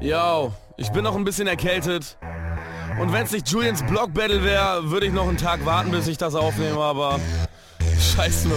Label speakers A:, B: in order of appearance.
A: Yo, ich bin noch ein bisschen erkältet. Und wenn es nicht Julians Block Battle wäre, würde ich noch einen Tag warten, bis ich das aufnehme, aber scheiß